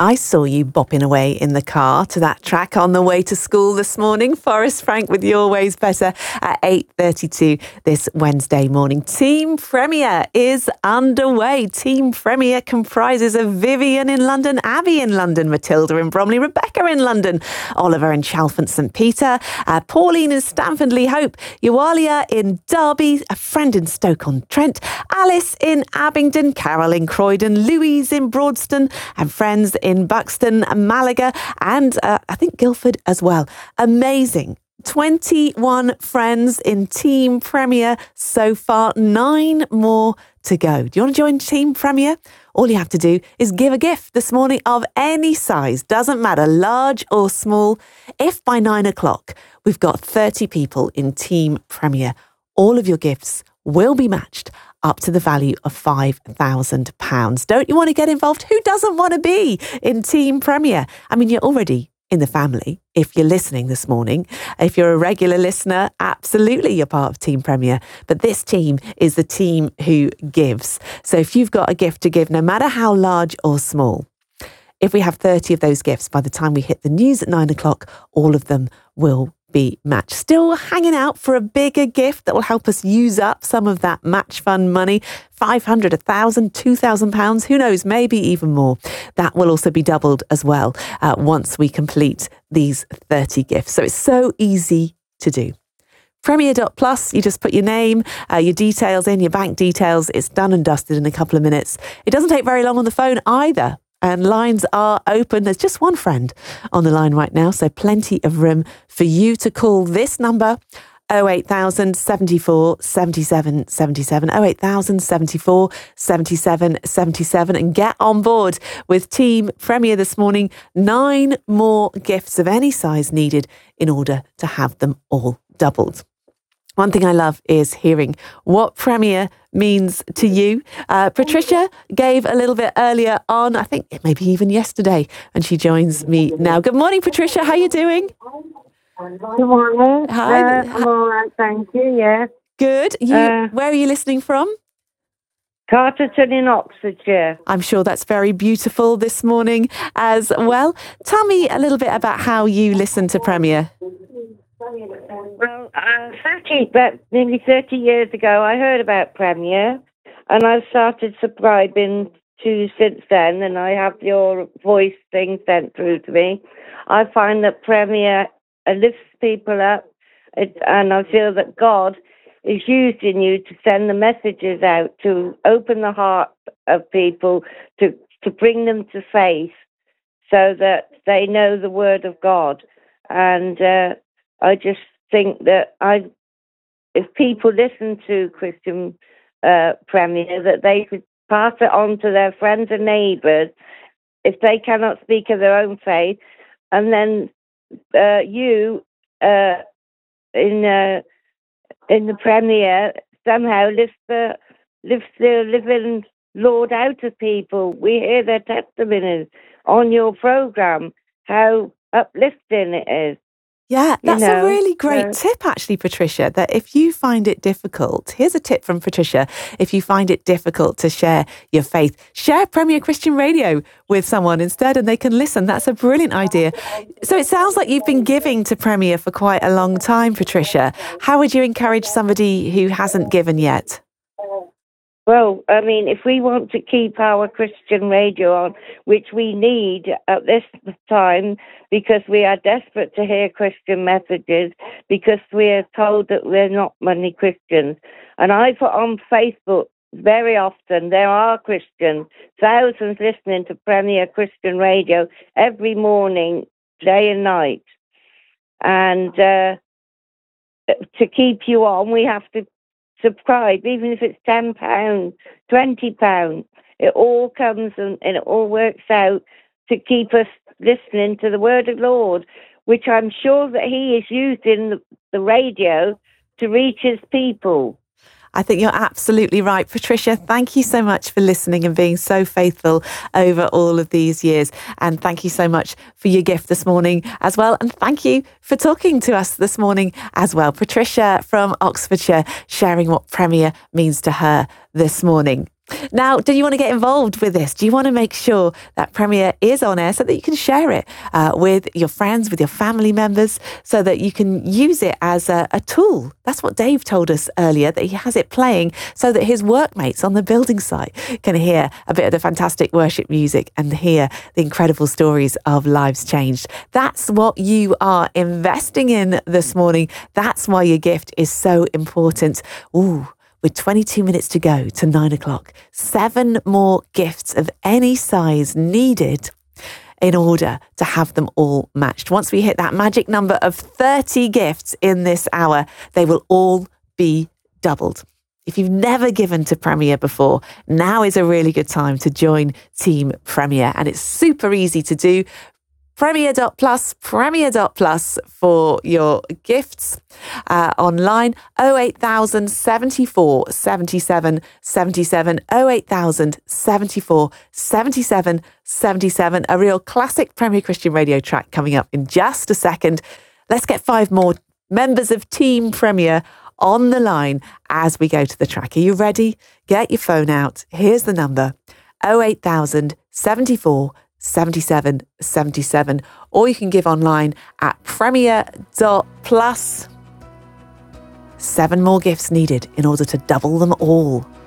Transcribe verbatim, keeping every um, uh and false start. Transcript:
I saw you bopping away in the car to that track on the way to school this morning. Forrest Frank with Your Ways Better at eight thirty-two this Wednesday morning. Team Premier is underway. Team Premier comprises of Vivian in London, Abby in London, Matilda in Bromley, Rebecca in London, Oliver in Chalfont St Peter, uh, Pauline in Stanford-le-Hope, Ewalia in Derby, a friend in Stoke-on-Trent, Alice in Abingdon, Carol in Croydon, Louise in Broadston, and friends in in Buxton, Malaga, and uh, I think Guildford as well. Amazing. twenty-one friends in Team Premier so far, nine more to go. Do you want to join Team Premier? All you have to do is give a gift this morning of any size, doesn't matter, large or small. If by nine o'clock we've got thirty people in Team Premier, all of your gifts will be matched up to the value of five thousand pounds. Don't you want to get involved? Who doesn't want to be in Team Premier? I mean, you're already in the family if you're listening this morning. If you're a regular listener, absolutely you're part of Team Premier. But this team is the team who gives. So if you've got a gift to give, no matter how large or small, if we have thirty of those gifts, by the time we hit the news at nine o'clock, all of them will be matched. Still hanging out for a bigger gift that will help us use up some of that match fund money. five hundred, one thousand, two thousand pounds, who knows, maybe even more. That will also be doubled as well uh, once we complete these thirty gifts. So it's so easy to do. Premier dot plus, you just put your name, uh, your details in, your bank details. It's done and dusted in a couple of minutes. It doesn't take very long on the phone either. And lines are open. There's just one friend on the line right now, so plenty of room for you to call this number, oh eight thousand, seventy-four, seventy-seven, seventy-seven, oh eight thousand, seventy-four, seventy-seven, seventy-seven, and get on board with Team Premier this morning. Nine more gifts of any size needed in order to have them all doubled. One thing I love is hearing what Premier means to you. Uh, Patricia gave a little bit earlier on, I think maybe even yesterday, and she joins me now. Good morning, Patricia. How are you doing? Good morning. Hi. Uh, I'm all right, thank you, yeah. Good. You, Uh, where are you listening from? Carterton in Oxfordshire. I'm sure that's very beautiful this morning as well. Tell me a little bit about how you listen to Premier. Well, uh, thirty, about nearly thirty years ago, I heard about Premier, and I've started subscribing to since then, and I have your voice thing sent through to me. I find that Premier uh, lifts people up, it, and I feel that God is using you to send the messages out, to open the heart of people, to, to bring them to faith, so that they know the Word of God. And uh, I just think that I, if people listen to Christian uh, Premier, that they could pass it on to their friends and neighbours if they cannot speak of their own faith, and then uh, you uh, in uh, in the Premier somehow lift the lift the living Lord out of people. We hear their testimonies on your programme, how uplifting it is. Yeah, that's you know, a really great so. tip, actually, Patricia, that if you find it difficult, here's a tip from Patricia. If you find it difficult to share your faith, share Premier Christian Radio with someone instead and they can listen. That's a brilliant idea. So it sounds like you've been giving to Premier for quite a long time, Patricia. How would you encourage somebody who hasn't given yet? Well, I mean, if we want to keep our Christian radio on, which we need at this time, because we are desperate to hear Christian messages, because we are told that we're not many Christians. And I put on Facebook very often, there are Christians, thousands listening to Premier Christian Radio every morning, day and night. And uh, to keep you on, we have to subscribe, even if it's ten pounds, twenty pounds. It all comes and, and it all works out to keep us listening to the Word of the Lord, which I'm sure that He is using the, the radio to reach His people. I think you're absolutely right. Patricia, thank you so much for listening and being so faithful over all of these years. And thank you so much for your gift this morning as well. And thank you for talking to us this morning as well. Patricia from Oxfordshire sharing what Premier means to her this morning. Now, do you want to get involved with this? Do you want to make sure that Premier is on air so that you can share it uh, with your friends, with your family members, so that you can use it as a, a tool? That's what Dave told us earlier, that he has it playing so that his workmates on the building site can hear a bit of the fantastic worship music and hear the incredible stories of lives changed. That's what you are investing in this morning. That's why your gift is so important. Ooh. With twenty-two minutes to go to nine o'clock, seven more gifts of any size needed in order to have them all matched. Once we hit that magic number of thirty gifts in this hour, they will all be doubled. If you've never given to Premier before, now is a really good time to join Team Premier, and it's super easy to do. Premier dot plus, Premier dot plus for your gifts uh, online. oh eight thousand seventy-four seventy-seven seventy-seven, oh eight thousand seventy-four seventy-seven seventy-seven. A real classic Premier Christian Radio track coming up in just a second. Let's get five more members of Team Premier on the line as we go to the track. Are you ready? Get your phone out. Here's the number: oh eight thousand seventy-four seventy-seven seventy-seven, or you can give online at Premier dot plus. Seven more gifts needed in order to double them all.